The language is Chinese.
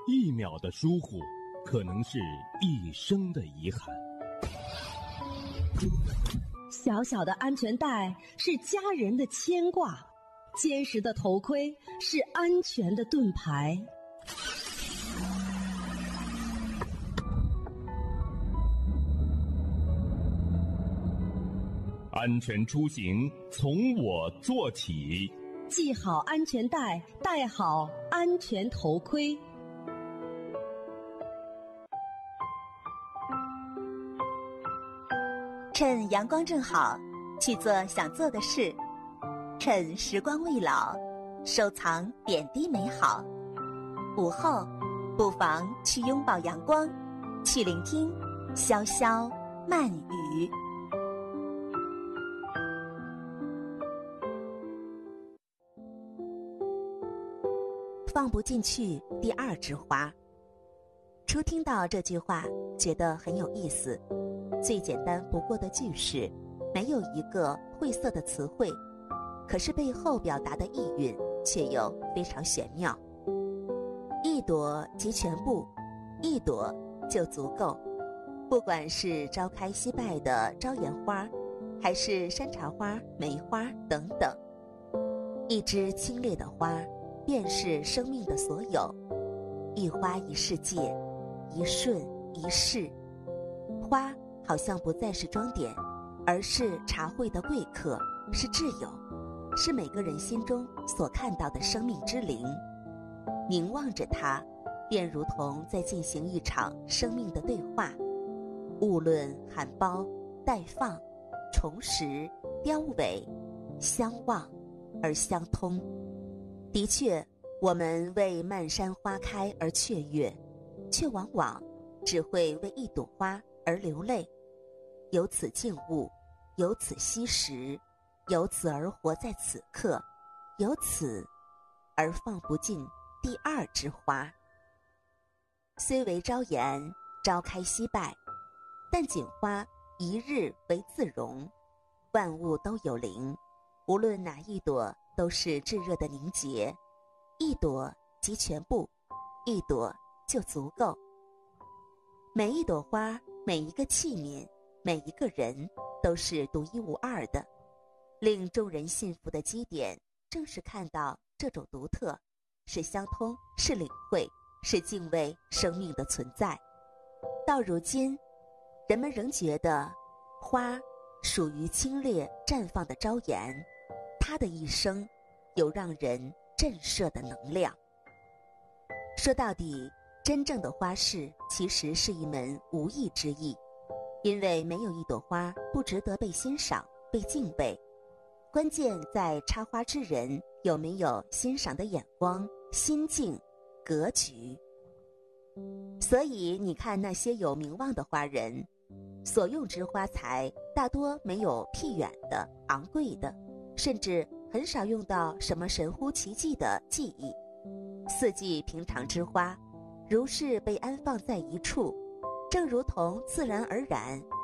一秒的疏忽，可能是一生的遗憾。 小小的安全带是家人的牵挂，坚实的头盔是安全的盾牌。 安全出行从我做起， 系好安全带，戴好安全头盔。 趁阳光正好，去做想做的事；趁时光未老，收藏点滴美好。午后，不妨去拥抱阳光，去聆听潇潇慢语。放不进去第二枝花。初听到这句话，觉得很有意思。最简单不过的句式，没有一个晦涩的词汇，可是背后表达的意蕴却又非常玄妙。一朵即全部，一朵就足够。不管是朝开夕败的朝颜花，还是山茶花、梅花等等，一枝清冽的花便是生命的所有。一花一世界，一瞬一世。花好像不再是装点，而是茶会的贵客，是挚友，是每个人心中所看到的生命之灵。凝望着它，便如同在进行一场生命的对话。无论含苞待放、重拾、凋萎，相望而相通。的确，我们为漫山花开而雀跃，却往往只会为一朵花而流泪。由此静悟，由此惜时，由此而活在此刻，由此而放不进第二枝花。虽为朝颜，朝开夕败，但锦花一日为自容。万物都有灵，无论哪一朵都是炙热的凝结。一朵即全部，一朵就足够。每一朵花，每一个器皿，每一个人都是独一无二的。令众人信服的基点，正是看到这种独特，是相通，是领会，是敬畏生命的存在。到如今，人们仍觉得花属于清冽绽放的朝颜，它的一生有让人震慑的能量。说到底，真正的花事其实是一门无意之艺，因为没有一朵花不值得被欣赏、被敬畏。关键在插花之人有没有欣赏的眼光、心境、格局。所以你看那些有名望的花人，所用之花材大多没有僻远的、昂贵的，甚至很少用到什么神乎其技的技艺。四季平常之花，如是被安放在一处，正如同自然而然